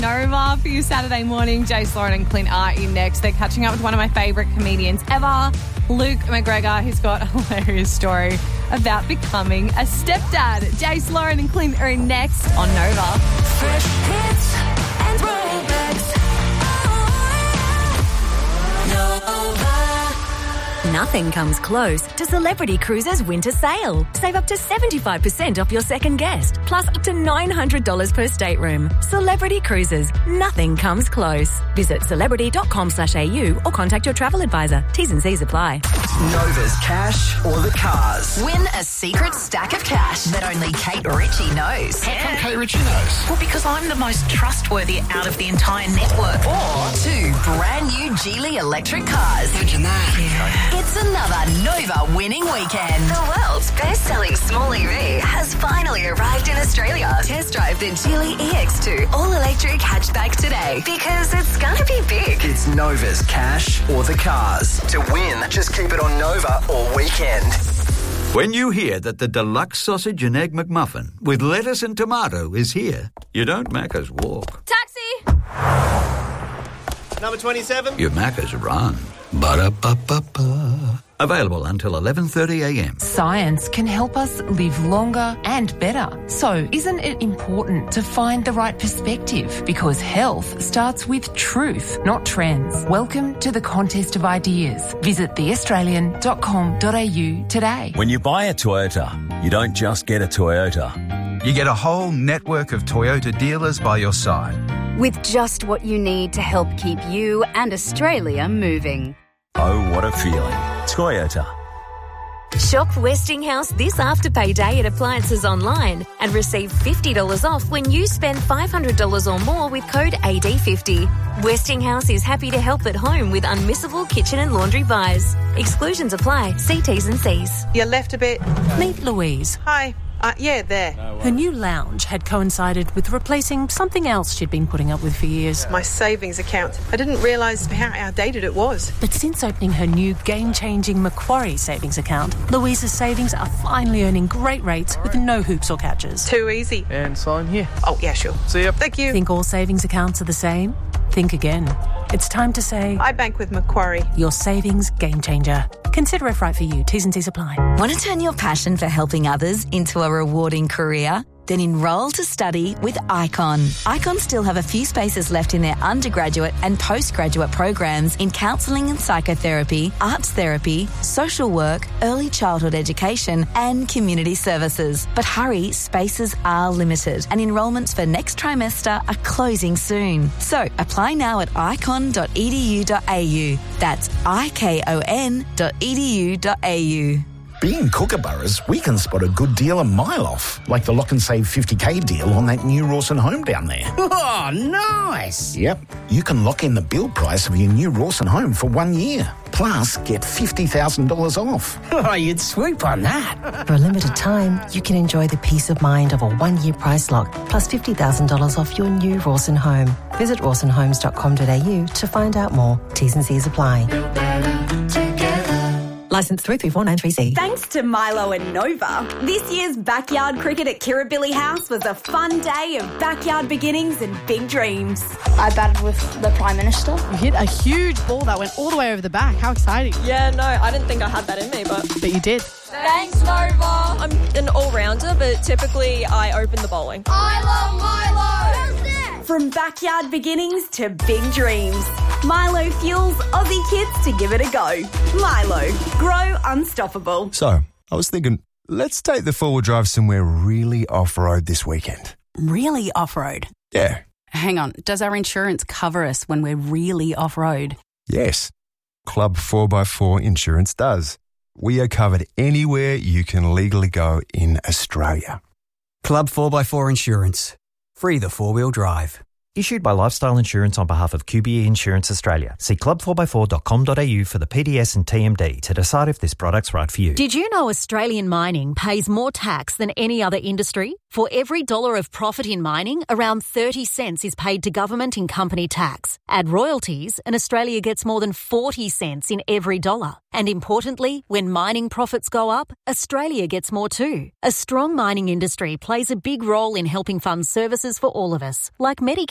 Nova for you Saturday morning. Jace, Lauren and Clint are in next. They're catching up with one of my favourite comedians ever, Luke McGregor, who's got a hilarious story about becoming a stepdad. Jace, Lauren and Clint are in next on Nova. Fresh hits and throwbacks. Nova. Nothing comes close to Celebrity Cruises' winter sale. Save up to 75% off your second guest, plus up to $900 per stateroom. Celebrity Cruises. Nothing comes close. Visit celebrity.com/au or contact your travel advisor. T's and C's apply. Nova's cash or the cars. Win a secret stack of cash that only Kate Ritchie knows. How come Kate Ritchie knows? Well, because I'm the most trustworthy out of the entire network. Or 2 brand new Geely electric cars. Imagine that. It's another Nova winning weekend. The world's best-selling small EV has finally arrived in Australia. Test drive the Geely EX2 all-electric hatchback today because it's gonna be big. It's Nova's cash or the cars. To win, just keep it on Nova all weekend. When you hear that the deluxe sausage and egg McMuffin with lettuce and tomato is here, you don't Macca's walk. Taxi! Number 27. You Macca's run. Ba-da-ba-ba-ba. Available until 11:30am. Science can help us live longer and better. So isn't it important to find the right perspective? Because health starts with truth, not trends. Welcome to the contest of ideas. Visit theaustralian.com.au today. When you buy a Toyota, you don't just get a Toyota. You get a whole network of Toyota dealers by your side. With just what you need to help keep you and Australia moving. Oh, what a feeling. Toyota. Shop Westinghouse this Afterpay Day at Appliances Online and receive $50 off when you spend $500 or more with code AD50. Westinghouse is happy to help at home with unmissable kitchen and laundry buys. Exclusions apply. See T's and C's. You left a bit. Meet Louise. Hi. Yeah, there. Her new lounge had coincided with replacing something else she'd been putting up with for years. My savings account. I didn't realise how outdated it was. But since opening her new game-changing Macquarie savings account, Louise's savings are finally earning great rates with no hoops or catches. Too easy. And sign here. Oh, yeah, sure. See ya. Thank you. Think all savings accounts are the same? Think again. It's time to say... I bank with Macquarie. Your savings game changer. Consider if right for you. T's and C's apply. Want to turn your passion for helping others into a rewarding career? Then enroll to study with Icon. Icon still have a few spaces left in their undergraduate and postgraduate programs in counselling and psychotherapy, arts therapy, social work, early childhood education and community services. But hurry, spaces are limited and enrolments for next trimester are closing soon. So apply now at icon.edu.au. That's icon.edu.au. Being Kookaburras, we can spot a good deal a mile off, like the Lock and Save 50k deal on that new Rawson home down there. Oh, nice! Yep, you can lock in the build price of your new Rawson home for 1 year, plus get $50,000 off. Oh, you'd swoop on that. For a limited time, you can enjoy the peace of mind of a 1-year price lock, plus $50,000 off your new Rawson home. Visit rawsonhomes.com.au to find out more. T's and C's apply. Licence 334936C. Thanks to Milo and Nova, this year's backyard cricket at Kirribilli House was a fun day of backyard beginnings and big dreams. I batted with the Prime Minister. You hit a huge ball that went all the way over the back. How exciting. Yeah, no, I didn't think I had that in me, but you did. Thanks, Nova. I'm an all-rounder, but typically I open the bowling. I love Milo! From backyard beginnings to big dreams, Milo fuels Aussie kids to give it a go. Milo, grow unstoppable. So, I was thinking, let's take the four-wheel drive somewhere really off-road this weekend. Really off-road? Yeah. Hang on, does our insurance cover us when we're really off-road? Yes. Club 4x4 Insurance does. We are covered anywhere you can legally go in Australia. Club 4x4 Insurance. Free the four-wheel drive. Issued by Lifestyle Insurance on behalf of QBE Insurance Australia. See club4x4.com.au for the PDS and TMD to decide if this product's right for you. Did you know Australian mining pays more tax than any other industry? For every $1 of profit in mining, around 30 cents is paid to government in company tax. Add royalties, and Australia gets more than 40 cents in every dollar. And importantly, when mining profits go up, Australia gets more too. A strong mining industry plays a big role in helping fund services for all of us, like Medicare.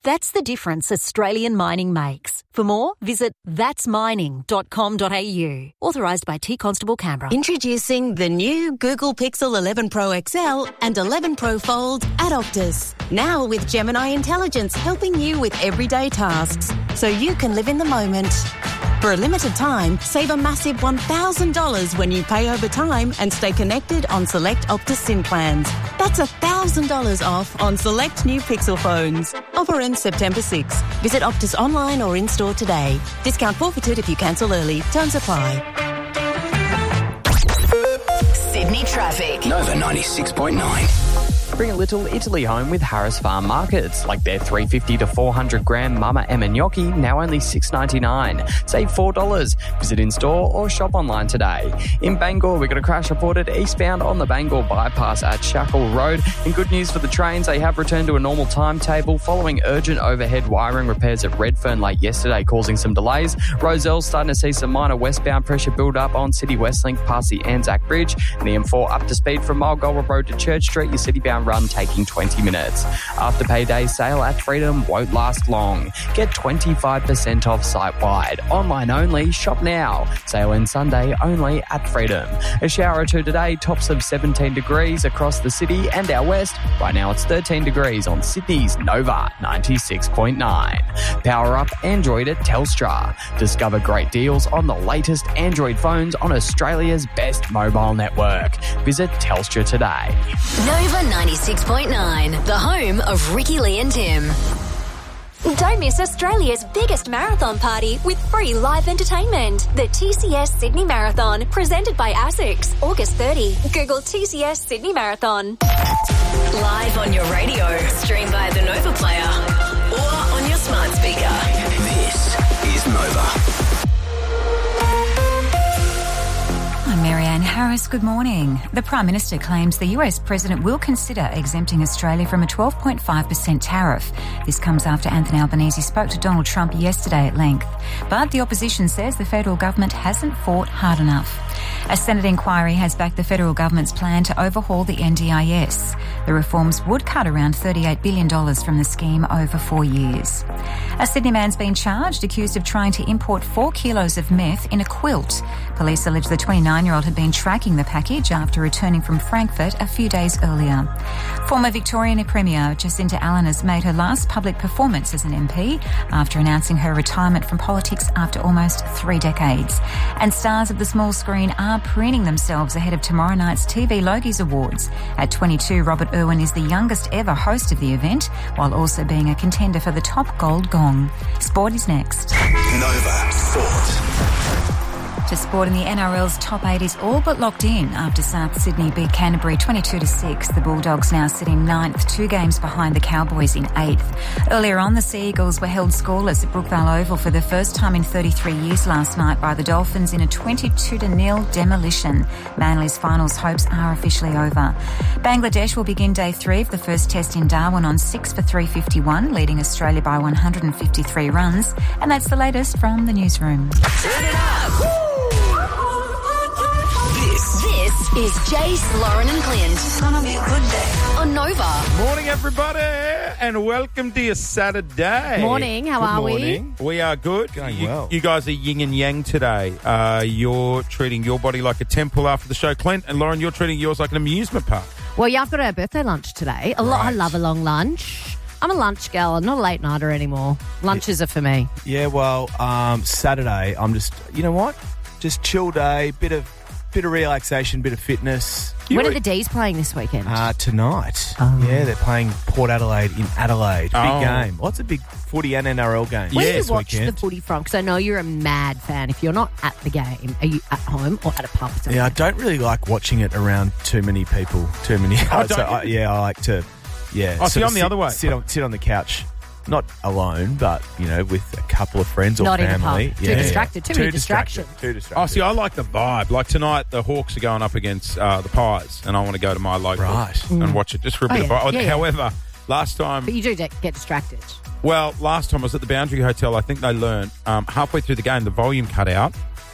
That's the difference Australian mining makes. For more, visit thatsmining.com.au. Authorised by T Constable Canberra. Introducing the new Google Pixel 11 Pro XL and 11 Pro Fold at Optus. Now with Gemini Intelligence helping you with everyday tasks so you can live in the moment. For a limited time, save a massive $1,000 when you pay over time and stay connected on select Optus SIM plans. That's $1,000 off on select new Pixel phones. Offer ends September 6. Visit Optus online or in-store today. Discount forfeited if you cancel early. Terms apply. Sydney traffic. Nova 96.9. Bring a little Italy home with Harris Farm Markets, like their 350 to 400 gram Mama Emma gnocchi, now only $6.99. Save $4. Visit in-store or shop online today. In Bangor, we've got a crash reported eastbound on the Bangor bypass at Shackle Road. And good news for the trains, they have returned to a normal timetable following urgent overhead wiring repairs at Redfern late yesterday, causing some delays. Roselle's starting to see some minor westbound pressure build up on City Westlink past the Anzac Bridge. And the M4 up to speed from Mulgold Road to Church Street, your citybound run taking 20 minutes. Afterpay sale at Freedom won't last long. Get 25% off site-wide. Online only, shop now. Sale ends Sunday only at Freedom. A shower or two today, tops of 17 degrees across the city and our west. Right now it's 13 degrees on Sydney's Nova 96.9. Power up Android at Telstra. Discover great deals on the latest Android phones on Australia's best mobile network. Visit Telstra today. Nova 96.9, the home of Ricky Lee and Tim. Don't miss Australia's biggest marathon party with free live entertainment. The TCS Sydney Marathon, presented by ASICS, August 30. Google TCS Sydney Marathon. Live on your radio, stream via the Nova Player, or on your smart speaker. This is Nova. I'm Marianne Harris. Good morning. The Prime Minister claims the US President will consider exempting Australia from a 12.5% tariff. This comes after Anthony Albanese spoke to Donald Trump yesterday at length. But the opposition says the federal government hasn't fought hard enough. A Senate inquiry has backed the federal government's plan to overhaul the NDIS. The reforms would cut around $38 billion from the scheme over 4 years. A Sydney man's been charged, accused of trying to import 4 kilos of meth in a quilt. Police allege the 29-year-old had been tracking the package after returning from Frankfurt a few days earlier. Former Victorian Premier Jacinta Allen has made her last public performance as an MP after announcing her retirement from politics after almost 3 decades. And stars of the small screen are preening themselves ahead of tomorrow night's TV Logies Awards. At 22, Robert Irwin is the youngest ever host of the event, while also being a contender for the top gold gong. Sport is next. Nova Sport. To sport, in the NRL's top 8 is all but locked in after South Sydney beat Canterbury 22-6. The Bulldogs now sitting 9th, 2 games behind the Cowboys in 8th. Earlier on, the Sea Eagles were held scoreless at Brookvale Oval for the first time in 33 years last night by the Dolphins in a 22-0 demolition. Manly's finals hopes are officially over. Bangladesh will begin day 3 of the first test in Darwin on 6 for 351, leading Australia by 153 runs. And that's the latest from the newsroom. Turn it up. This is Jace, Lauren and Clint. It's gonna be a good day on Nova. Morning, everybody, and welcome to your Saturday. Morning, how are we? We are good. Going well. You guys are yin and yang today. You're treating your body like a temple after the show, Clint, and Lauren, you're treating yours like an amusement park. Well, yeah, I've got our birthday lunch today. I love a long lunch. I'm a lunch girl. I'm not a late nighter anymore. Lunches are for me. Yeah, well, Saturday, I'm just, you know what? Just chill day, bit of relaxation, bit of fitness. When are the D's playing this weekend? Tonight. Oh. Yeah, they're playing Port Adelaide in Adelaide. Big game. Lots of big footy and NRL games. Where do you watch the footy from? Because I know you're a mad fan. If you're not at the game, are you at home or at a pub? Yeah, I don't really like watching it around too many people. I like to... Yeah. Oh, see, I'm the other way. Sit on the couch. Not alone, but, you know, with a couple of friends or not family. In a pub. Too distracted. Too many distractions. Too distracted. Oh, see, I like the vibe. Like tonight, the Hawks are going up against the Pies, and I want to go to my local and watch it just for a bit of vibe. Yeah. However, last time... But you do get distracted. Well, last time I was at the Boundary Hotel. I think they learned halfway through the game, the volume cut out.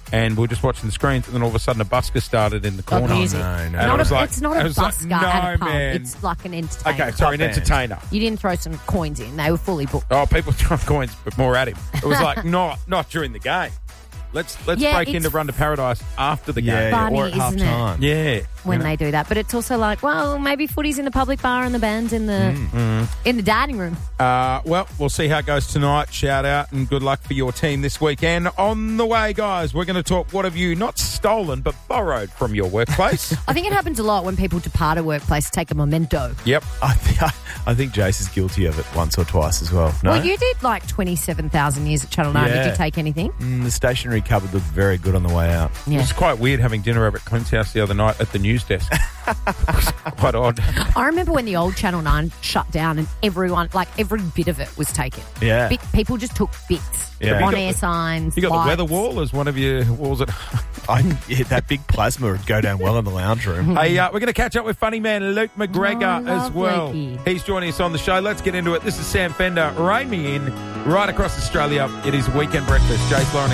and we were just watching the screens, and then all of a sudden a busker started in the corner. music. No. And Not it was a, like, it's not a it was like, busker no, at a pub. man. It's like an entertainer. Okay, sorry, an entertainer. You didn't throw some coins in. They were fully booked. Oh, people throw coins, but more at him. It was like, not during the game. Let's break into Run to Paradise after the game. Funny, or at isn't half-time. it? Yeah. When they do that. But it's also like, well, maybe footy's in the public bar and the band's in the dining room. Well, we'll see how it goes tonight. Shout out and good luck for your team this weekend. On the way, guys, we're going to talk what have you not stolen but borrowed from your workplace. I think it happens a lot when people depart a workplace to take a memento. Yep. I think Jace is guilty of it once or twice as well. No? Well, you did like 27,000 years at Channel 9. Yeah. Did you take anything? The stationery cupboard looked very good on the way out. Yeah. It's quite weird having dinner over at Clint's house the other night at the news desk. Quite odd. I remember when the old Channel 9 shut down and everyone, like every bit of it was taken. Yeah. People just took bits. Yeah. On-air signs, You got lights. the weather wall as one of your walls at that big plasma would go down well in the lounge room. Hey, we're going to catch up with funny man Luke McGregor as well. Lukey. He's joining us on the show. Let's get into it. This is Sam Fender. Rain me in right across Australia. It is Weekend Breakfast. Jace, Lauren